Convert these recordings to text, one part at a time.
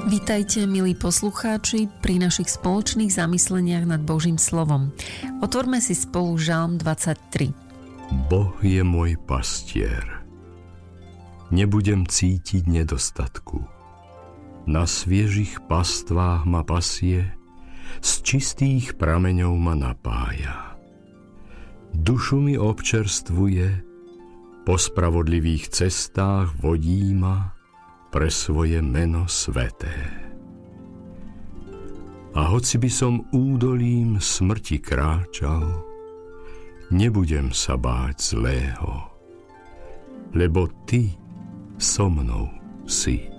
Vítajte, milí poslucháči, pri našich spoločných zamysleniach nad Božím slovom. Otvorme si spolu Žalm 23. Boh je môj pastier. Nebudem cítiť nedostatku. Na sviežich pastvách ma pasie, z čistých prameňov ma napája. Dušu mi občerstvuje, po spravodlivých cestách vodí ma pre svoje meno sväté. A hoci by som údolím smrti kráčal, nebudem sa báť zlého, lebo ty so mnou si.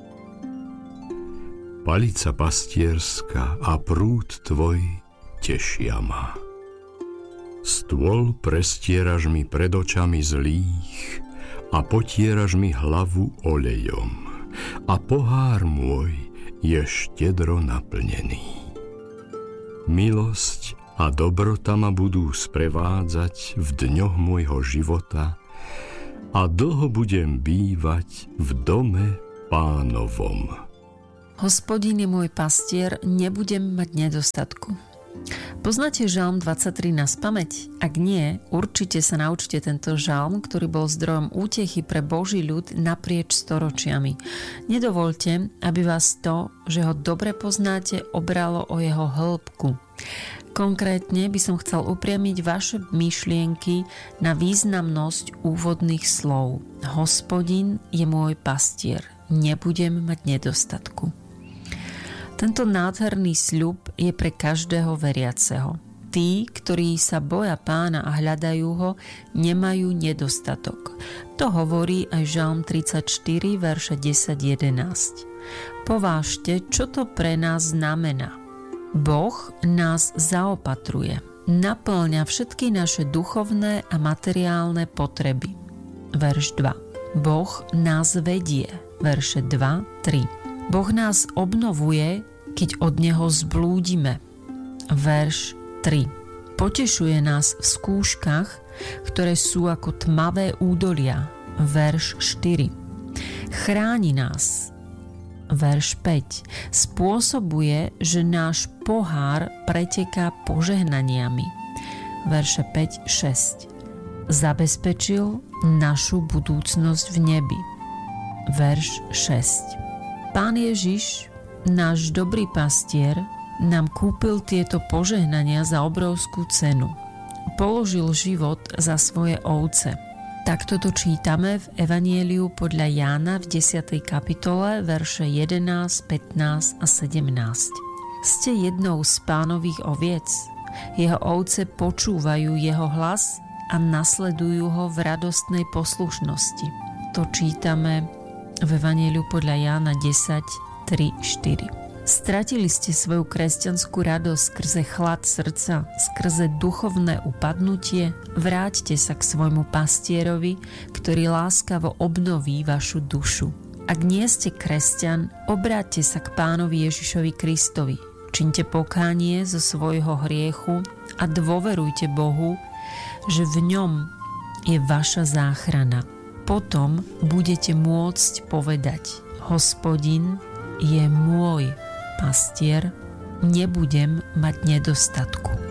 Palica pastierska a prúd tvoj tešia ma. Stôl prestieraš mi pred očami zlých a potieraš mi hlavu olejom, a pohár môj je štedro naplnený. Milosť a dobrota ma budú sprevádzať v dňoch môjho života a dlho budem bývať v dome Pánovom. Hospodin je môj pastier, nebudem mať nedostatku. Poznáte Žalm 23 na spamäť? Ak nie, určite sa naučte tento žalm, ktorý bol zdrojom útechy pre Boží ľud naprieč storočiami. Nedovoľte, aby vás to, že ho dobre poznáte, obralo o jeho hĺbku. Konkrétne by som chcel upriamiť vaše myšlienky na významnosť úvodných slov. Hospodin je môj pastier, nebudem mať nedostatku. Tento nádherný sľub je pre každého veriaceho. Tí, ktorí sa boja Pána a hľadajú ho, nemajú nedostatok. To hovorí aj Žalm 34, verše 10-11. Povážte, čo to pre nás znamená. Boh nás zaopatruje, naplňa všetky naše duchovné a materiálne potreby. Verš 2. Boh nás vedie. Verše 2-3. Boh nás obnovuje, keď od Neho zblúdime. Verš 3. Potešuje nás v skúškach, ktoré sú ako tmavé údolia. Verš 4. Chráni nás. Verš 5. Spôsobuje, že náš pohár preteká požehnaniami. Verše 5-6. Zabezpečil našu budúcnosť v nebi. Verš 6. Pán Ježiš, náš dobrý pastier, nám kúpil tieto požehnania za obrovskú cenu. Položil život za svoje ovce. Takto to čítame v Evanieliu podľa Jána v 10. kapitole, verše 11, 15 a 17. Ste jednou z Pánových oviec. Jeho ovce počúvajú jeho hlas a nasledujú ho v radostnej poslušnosti. To čítame v Evanieliu podľa Jána 10, 3, 4. Stratili ste svoju kresťanskú radosť skrze chlad srdca, skrze duchovné upadnutie? Vráťte sa k svojmu pastierovi, ktorý láskavo obnoví vašu dušu. Ak nie ste kresťan, obráťte sa k Pánovi Ježišovi Kristovi. Čiňte pokánie zo svojho hriechu a dôverujte Bohu, že v ňom je vaša záchrana. Potom budete môcť povedať: Hospodin je môj pastier, nebudem mať nedostatku.